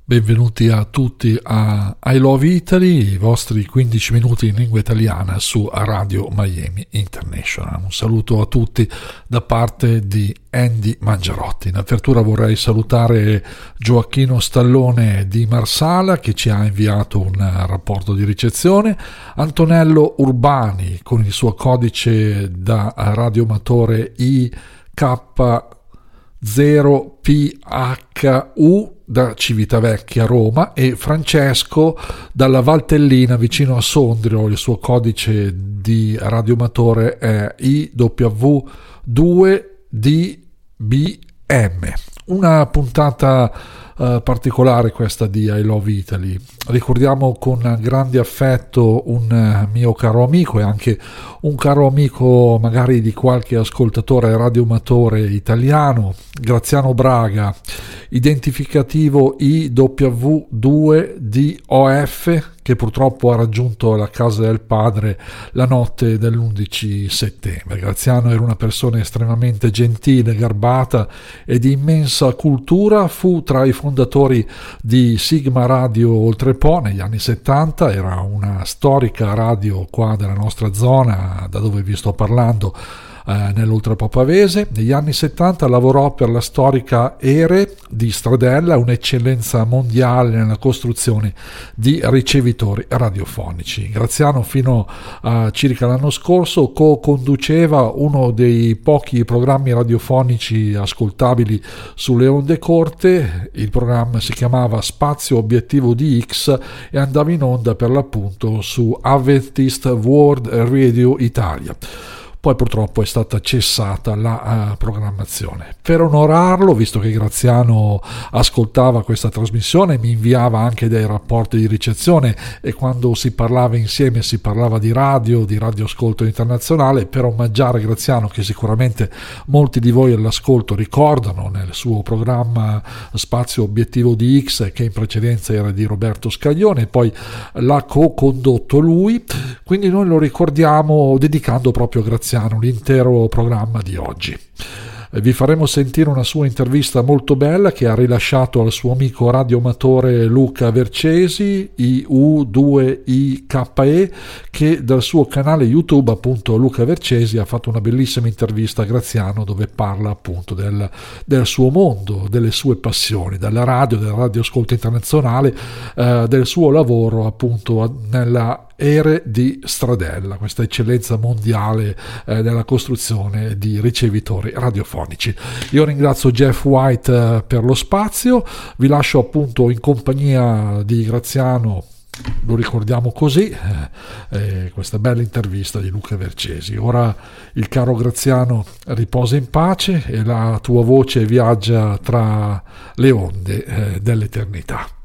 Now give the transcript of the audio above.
Benvenuti a tutti a I Love Italy, i vostri 15 minuti in lingua italiana su Radio Miami International. Un saluto a tutti da parte di Andy Mangiarotti. In apertura vorrei salutare Gioacchino Stallone di Marsala che ci ha inviato un rapporto di ricezione, Antonello Urbani con il suo codice da radioamatore IK0PHU da Civitavecchia, Roma, e Francesco dalla Valtellina vicino a Sondrio. Il suo codice di radioamatore è IW2DBM. Una puntata particolare questa di I Love Italy. Ricordiamo con grande affetto un mio caro amico e anche un caro amico magari di qualche ascoltatore radioamatore italiano, Graziano Braga, identificativo IW2DOF, che purtroppo ha raggiunto la casa del padre la notte dell'11 settembre. Graziano era una persona estremamente gentile, garbata e di immensa cultura. Fu tra i fondatori di Sigma Radio Oltrepo negli anni 70, era una storica radio qua della nostra zona, da dove vi sto parlando, nell'Oltrepo Pavese. Negli anni 70 lavorò per la storica ERE di Stradella, un'eccellenza mondiale nella costruzione di ricevitori radiofonici. Graziano fino a circa l'anno scorso co-conduceva uno dei pochi programmi radiofonici ascoltabili sulle onde corte. Il programma si chiamava Spazio Obiettivo DX e andava in onda per l'appunto su Adventist World Radio Italia. Poi purtroppo è stata cessata la programmazione. Per onorarlo, visto che Graziano ascoltava questa trasmissione, mi inviava anche dei rapporti di ricezione e quando si parlava insieme si parlava di radioascolto internazionale. Per omaggiare Graziano, che sicuramente molti di voi all'ascolto ricordano nel suo programma Spazio Obiettivo DX, che in precedenza era di Roberto Scaglione, poi l'ha co-condotto lui, quindi noi lo ricordiamo dedicando proprio a Graziano l'intero programma di oggi. Vi faremo sentire una sua intervista molto bella che ha rilasciato al suo amico radioamatore Luca Vercesi, IU2IKE, che dal suo canale YouTube, appunto Luca Vercesi, ha fatto una bellissima intervista a Graziano dove parla appunto del suo mondo, delle sue passioni, della radio, del radioascolto internazionale, del suo lavoro appunto nella ERE di Stradella, questa eccellenza mondiale nella costruzione di ricevitori radiofonici. Io ringrazio Jeff White per lo spazio, vi lascio appunto in compagnia di Graziano, lo ricordiamo così, questa bella intervista di Luca Vercesi. Ora il caro Graziano riposa in pace e la tua voce viaggia tra le onde dell'eternità.